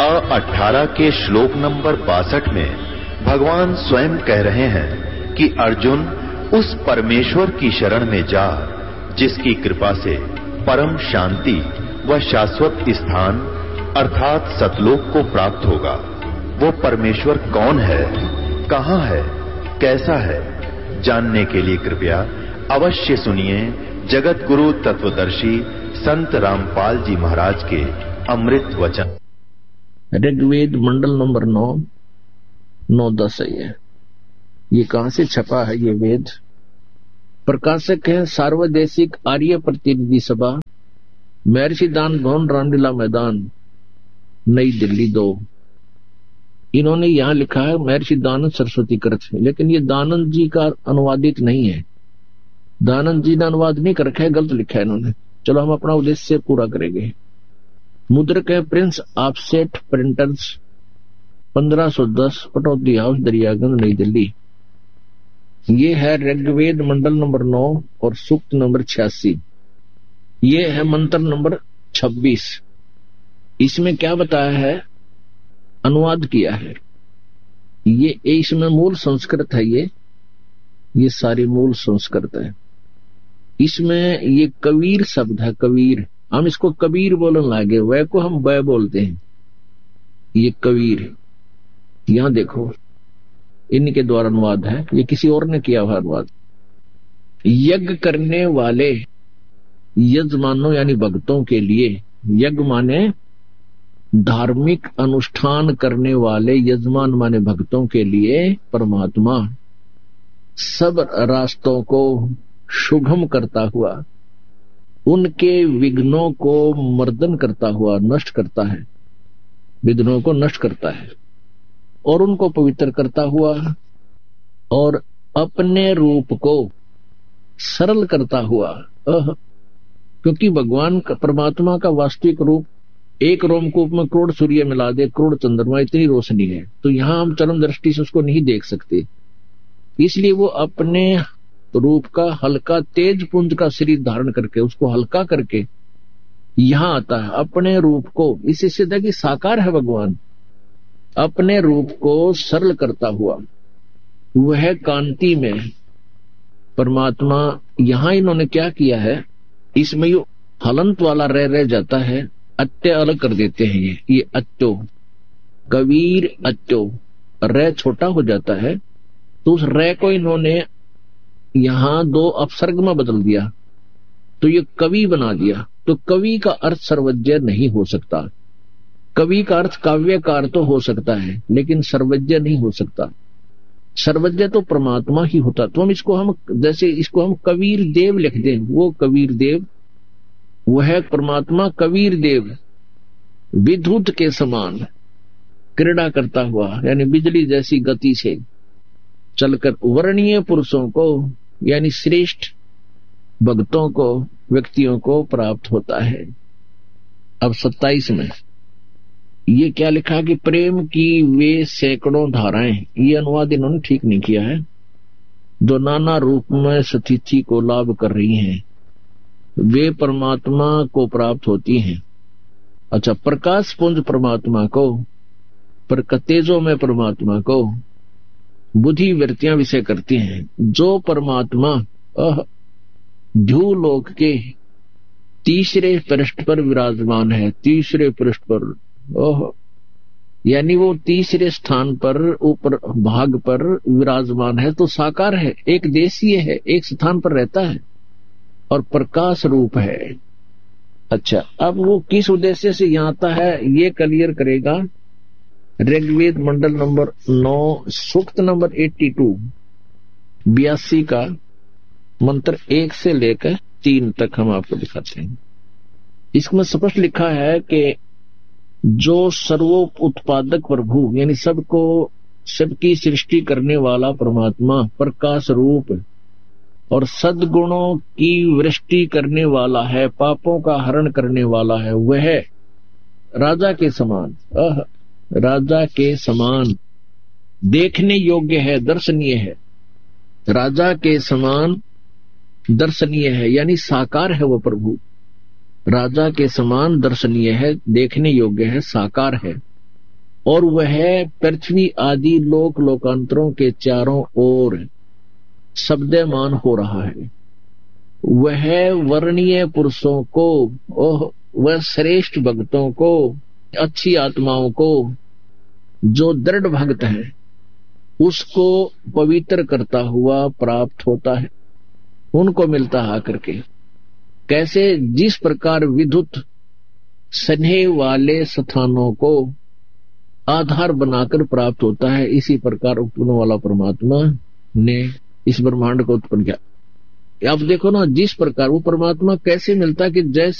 18 के श्लोक नंबर 62 में भगवान स्वयं कह रहे हैं कि अर्जुन उस परमेश्वर की शरण में जा जिसकी कृपा से परम शांति व शाश्वत स्थान अर्थात सतलोक को प्राप्त होगा। वो परमेश्वर कौन है, कहां है, कैसा है, जानने के लिए कृपया अवश्य सुनिए जगत गुरु तत्वदर्शी संत रामपाल जी महाराज के अमृत वचन। ऋग्वेद मंडल नंबर 9-10 है ये कहां से छपा है ये वेद? प्रकाशक है सार्वदेशिक आर्य प्रतिनिधि सभा, महर्षि दान भवन, रामलीला मैदान, नई दिल्ली 2। इन्होंने यहां लिखा है महर्षि दानंद सरस्वती कृत, लेकिन ये दानंद जी का अनुवादित नहीं है। दानंद जी ने अनुवाद नहीं कर रखा है, गलत लिखा है इन्होंने। चलो हम अपना उद्देश्य पूरा करेंगे। मुद्रक है Prince offset printers, 1510, Pataudi house, Daryaganj, नई दिल्ली। ये है ऋग्वेद मंडल नंबर 9 और सूक्त नंबर 86। ये है मंत्र नंबर 26। इसमें क्या बताया है, अनुवाद किया है। ये इसमें मूल संस्कृत है, ये सारी मूल संस्कृत है। इसमें ये कबीर शब्द है, कबीर। हम इसको कबीर बोलने लगे, वह को हम वह बोलते हैं। ये कबीर, यहां देखो इनके द्वारा अनुवाद है, ये किसी और ने किया हुआ अनुवाद। यज्ञ करने वाले यजमानों यानी भक्तों के लिए, यज्ञ माने धार्मिक अनुष्ठान करने वाले, यजमान माने भक्तों के लिए परमात्मा सब रास्तों को सुगम करता हुआ, उनके विघ्नों को मर्दन करता हुआ नष्ट करता है, विघ्नों को नष्ट करता है और उनको पवित्र करता हुआ और अपने रूप को सरल करता हुआ। क्योंकि भगवान का, परमात्मा का वास्तविक रूप एक रोमकूप में करोड़ सूर्य मिला दे, करोड़ चंद्रमा, इतनी रोशनी है, तो यहां हम चरम दृष्टि से उसको नहीं देख सकते। इसलिए वो अपने रूप का हल्का तेज पुंज का शरीर धारण करके, उसको हल्का करके यहां आता है अपने रूप को। इससे सिद्ध है कि साकार है भगवान। अपने रूप को सरल करता हुआ वह कांति में परमात्मा, यहां इन्होंने क्या किया है, इसमें यो हलंत वाला रह जाता है, अत्य अलग कर देते हैं। ये अत्यो, कबीर अत्यो, रे छोटा हो जाता है, तो उस रे को इन्होंने यहां 2 अपसर्ग में बदल दिया, तो ये कवि बना दिया। तो कवि का अर्थ सर्वज्ञ नहीं हो सकता। कवि का अर्थ काव्यकार तो हो सकता है, लेकिन सर्वज्ञ नहीं हो सकता। सर्वज्ञ तो परमात्मा ही होता। तो हम इसको जैसे इसको हम कबीर देव लिख दें, वो कबीर देव, वह परमात्मा कबीर देव विद्युत के समान क्रीड़ा करता हुआ, यानी बिजली जैसी गति से चलकर वर्णीय पुरुषों को यानी श्रेष्ठ भक्तों को, व्यक्तियों को प्राप्त होता है। अब 27 में ये क्या लिखा कि प्रेम की वे सैकड़ों धाराएं, ये अनुवाद इन्होंने ठीक नहीं किया है, जो नाना रूप में स्थिति को लाभ कर रही हैं, वे परमात्मा को प्राप्त होती हैं। अच्छा, प्रकाश पुंज परमात्मा को, तेजों में परमात्मा को बुद्धि वृत्तियां विषय करती हैं। जो परमात्मा ध्युलोक के तीसरे पृष्ठ पर विराजमान है, तीसरे पृष्ठ पर, यानी वो तीसरे स्थान पर ऊपर भाग पर विराजमान है, तो साकार है, एक देशीय है, एक स्थान पर रहता है और प्रकाश रूप है। अच्छा, अब वो किस उद्देश्य से यहाँ आता है ये क्लियर करेगा ऋग्वेद मंडल नंबर 9 सूक्त नंबर 82 का मंत्र 1 से लेकर 3 तक हम आपको दिखाते हैं। इसमें स्पष्ट लिखा है कि जो सर्वोत्पादक प्रभु यानी सबकी सृष्टि करने वाला परमात्मा प्रकाश रूप और सद्गुणों की वृष्टि करने वाला है, पापों का हरण करने वाला है, वह राजा के समान, राजा के समान देखने योग्य है, दर्शनीय है। राजा के समान दर्शनीय है, यानी साकार है वो प्रभु। राजा के समान दर्शनीय है, देखने योग्य है, साकार है। और वह पृथ्वी आदि लोक लोकांतरों के चारों ओर शब्दमान हो रहा है। वह वर्णीय पुरुषों को, वह श्रेष्ठ भक्तों को, अच्छी आत्माओं को, जो दृढ़ भक्त है उसको पवित्र करता हुआ प्राप्त होता है, उनको मिलता है आकर के। कैसे? जिस प्रकार विद्युत स्नेह वाले स्थानों को आधार बनाकर प्राप्त होता है, इसी प्रकार उत्पन्न वाला परमात्मा ने इस ब्रह्मांड को उत्पन्न किया। आप देखो ना, जिस प्रकार वो परमात्मा कैसे मिलता है कि जैसे